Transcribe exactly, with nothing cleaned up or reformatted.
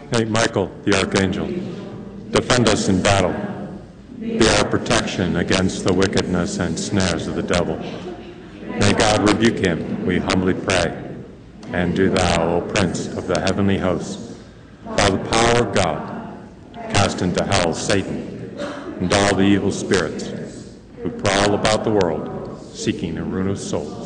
Saint Michael, the Archangel, defend us in battle. Be our protection against the wickedness and snares of the devil. May God rebuke him, we humbly pray. And do thou, O Prince of the heavenly hosts, by the power of God, cast into hell Satan and all the evil spirits who prowl about the world, seeking a ruin of souls.